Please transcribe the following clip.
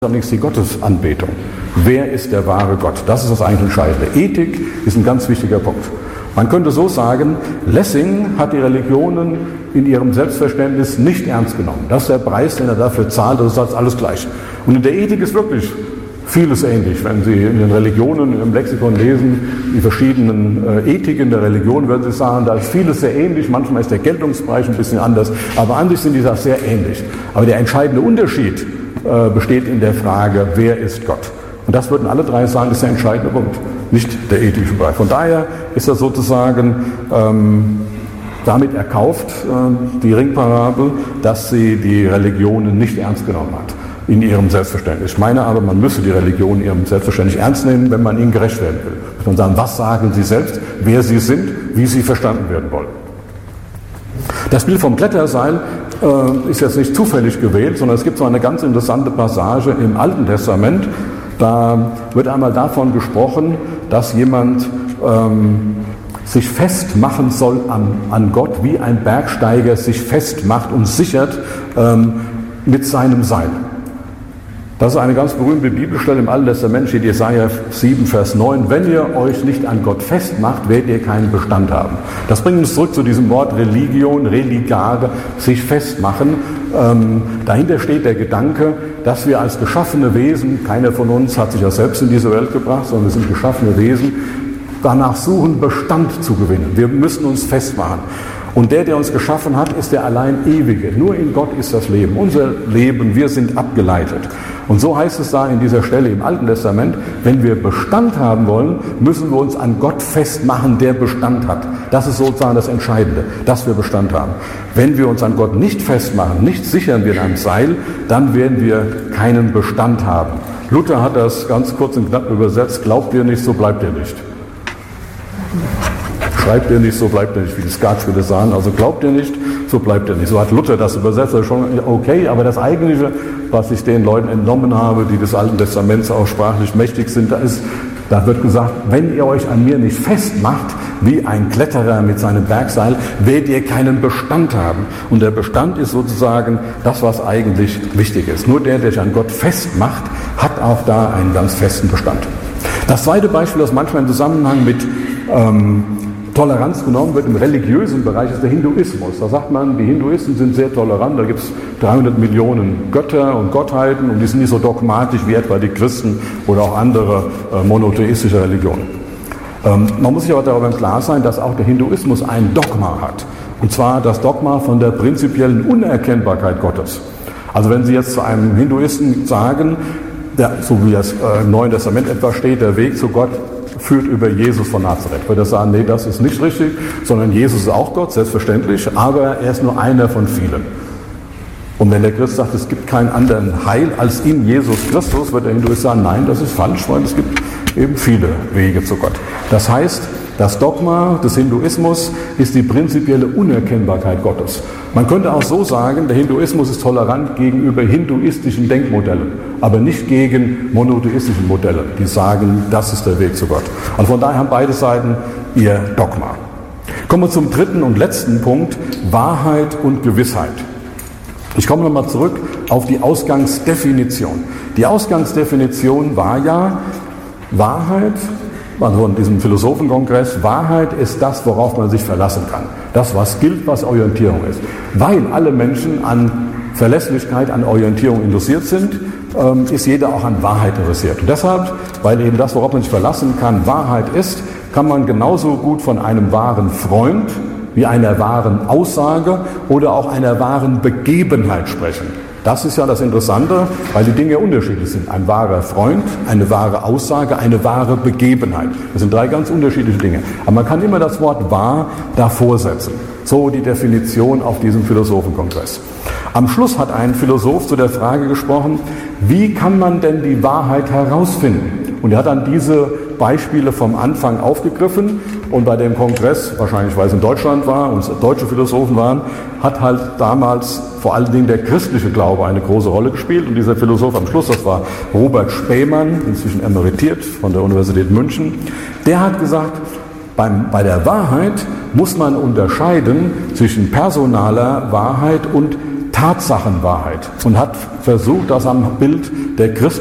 die Gottesanbetung. Wer ist der wahre Gott? Das ist das eigentlich Entscheidende. Ethik ist ein ganz wichtiger Punkt. Man könnte so sagen, Lessing hat die Religionen in ihrem Selbstverständnis nicht ernst genommen. Das ist der Preis, den er dafür zahlt, das ist alles gleich. Und in der Ethik ist wirklich vieles ähnlich. Wenn Sie in den Religionen im Lexikon lesen, die verschiedenen Ethiken der Religion, würden Sie sagen, da ist vieles sehr ähnlich. Manchmal ist der Geltungsbereich ein bisschen anders, aber an sich sind die sehr ähnlich. Aber der entscheidende Unterschied besteht in der Frage, wer ist Gott? Und das würden alle drei sagen, ist der entscheidende Punkt, nicht der ethische Bereich. Von daher ist das sozusagen damit erkauft, die Ringparabel, dass sie die Religionen nicht ernst genommen hat in ihrem Selbstverständnis. Ich meine aber, man müsse die Religion in ihrem Selbstverständnis ernst nehmen, wenn man ihnen gerecht werden will. Muss man sagen, was sagen sie selbst, wer sie sind, wie sie verstanden werden wollen. Das Bild vom Kletterseil ist jetzt nicht zufällig gewählt, sondern es gibt so eine ganz interessante Passage im Alten Testament. Da wird einmal davon gesprochen, dass jemand sich festmachen soll an Gott, wie ein Bergsteiger sich festmacht und sichert mit seinem Seil. Das ist eine ganz berühmte Bibelstelle im Alten Testament, steht Jesaja 7, Vers 9. Wenn ihr euch nicht an Gott festmacht, werdet ihr keinen Bestand haben. Das bringt uns zurück zu diesem Wort Religion, religare, sich festmachen. Dahinter steht der Gedanke, dass wir als geschaffene Wesen, keiner von uns hat sich ja selbst in diese Welt gebracht, sondern wir sind geschaffene Wesen, danach suchen, Bestand zu gewinnen. Wir müssen uns festmachen. Und der uns geschaffen hat, ist der allein Ewige. Nur in Gott ist das Leben. Unser Leben, wir sind abgeleitet. Und so heißt es da in dieser Stelle im Alten Testament, wenn wir Bestand haben wollen, müssen wir uns an Gott festmachen, der Bestand hat. Das ist sozusagen das Entscheidende, dass wir Bestand haben. Wenn wir uns an Gott nicht festmachen, nicht sichern wir in einem Seil, dann werden wir keinen Bestand haben. Luther hat das ganz kurz und knapp übersetzt, glaubt ihr nicht, so bleibt ihr nicht. Schreibt ihr nicht, so bleibt ihr nicht, wie die Skat würde sagen. Also glaubt ihr nicht, so bleibt ihr nicht. So hat Luther das übersetzt, das ist schon okay, aber das Eigentliche, was ich den Leuten entnommen habe, die des Alten Testaments auch sprachlich mächtig sind, da wird gesagt, wenn ihr euch an mir nicht festmacht, wie ein Kletterer mit seinem Bergseil, werdet ihr keinen Bestand haben. Und der Bestand ist sozusagen das, was eigentlich wichtig ist. Nur der sich an Gott festmacht, hat auch da einen ganz festen Bestand. Das zweite Beispiel, das manchmal im Zusammenhang mit Toleranz genommen wird im religiösen Bereich, ist der Hinduismus. Da sagt man, die Hinduisten sind sehr tolerant, da gibt es 300 Millionen Götter und Gottheiten und die sind nicht so dogmatisch wie etwa die Christen oder auch andere monotheistische Religionen. Man muss sich aber darüber klar sein, dass auch der Hinduismus ein Dogma hat. Und zwar das Dogma von der prinzipiellen Unerkennbarkeit Gottes. Also wenn Sie jetzt zu einem Hinduisten sagen, so wie das im Neuen Testament etwa steht, der Weg zu Gott führt über Jesus von Nazareth. Würde er sagen, nee, das ist nicht richtig, sondern Jesus ist auch Gott, selbstverständlich, aber er ist nur einer von vielen. Und wenn der Christ sagt, es gibt keinen anderen Heil als in Jesus Christus, wird der Hinduist sagen, nein, das ist falsch, weil es gibt eben viele Wege zu Gott. Das heißt, das Dogma des Hinduismus ist die prinzipielle Unerkennbarkeit Gottes. Man könnte auch so sagen, der Hinduismus ist tolerant gegenüber hinduistischen Denkmodellen, aber nicht gegen monotheistischen Modelle, die sagen, das ist der Weg zu Gott. Und von daher haben beide Seiten ihr Dogma. Kommen wir zum dritten und letzten Punkt, Wahrheit und Gewissheit. Ich komme nochmal zurück auf die Ausgangsdefinition. Die Ausgangsdefinition war ja, Wahrheit, also in diesem Philosophenkongress, Wahrheit ist das, worauf man sich verlassen kann. Das, was gilt, was Orientierung ist. Weil alle Menschen an Verlässlichkeit, an Orientierung interessiert sind, ist jeder auch an Wahrheit interessiert. Und deshalb, weil eben das, worauf man sich verlassen kann, Wahrheit ist, kann man genauso gut von einem wahren Freund wie einer wahren Aussage oder auch einer wahren Begebenheit sprechen. Das ist ja das Interessante, weil die Dinge unterschiedlich sind. Ein wahrer Freund, eine wahre Aussage, eine wahre Begebenheit. Das sind drei ganz unterschiedliche Dinge. Aber man kann immer das Wort wahr davor setzen. So die Definition auf diesem Philosophenkongress. Am Schluss hat ein Philosoph zu der Frage gesprochen, wie kann man denn die Wahrheit herausfinden? Und er hat dann diese Beispiele vom Anfang aufgegriffen und bei dem Kongress, wahrscheinlich weil es in Deutschland war und deutsche Philosophen waren, hat halt damals vor allen Dingen der christliche Glaube eine große Rolle gespielt. Und dieser Philosoph am Schluss, das war Robert Spähmann, inzwischen emeritiert von der Universität München, der hat gesagt, bei der Wahrheit muss man unterscheiden zwischen personaler Wahrheit und Tatsachenwahrheit und hat versucht, das am Bild der Christen